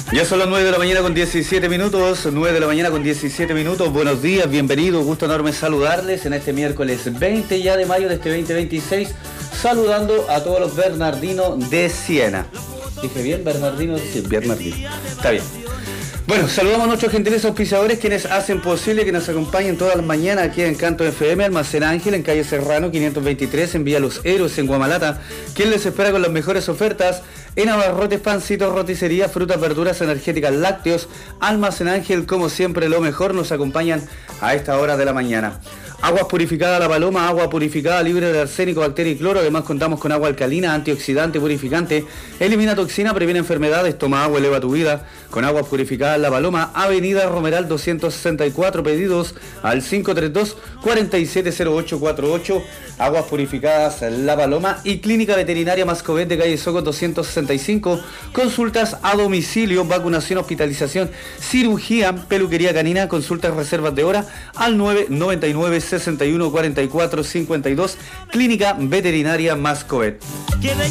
Ya son las 9 de la mañana con 17 minutos, 9 de la mañana con 17 minutos. Buenos días, bienvenidos, gusto enorme saludarles en este miércoles 20 ya de mayo de este 2026, saludando a todos los bernardinos de Siena. ¿Dije bien, Bernardino? Sí, Bernardino. Está bien. Bueno, saludamos a nuestros gentiles auspiciadores quienes hacen posible que nos acompañen todas las mañanas aquí en Canto FM, Almacén Ángel, en calle Serrano 523, en Vía Los Héroes, en Guamalata, quien les espera con las mejores ofertas en abarrotes, pancitos, roticería, frutas, verduras, energéticas, lácteos. Almacén Ángel, como siempre, lo mejor, nos acompañan a esta hora de la mañana. Aguas purificadas La Paloma, agua purificada libre de arsénico, bacteria y cloro. Además contamos con agua alcalina, antioxidante, purificante, elimina toxina, previene enfermedades, toma agua, eleva tu vida. Con aguas purificadas La Paloma, Avenida Romeral 264, pedidos al 532-470848. Aguas purificadas La Paloma y Clínica Veterinaria Mascovet de calle Soco 265. Consultas a domicilio, vacunación, hospitalización, cirugía, peluquería canina, consultas, reservas de hora al 999 61 44 52. Clínica Veterinaria Mascovet.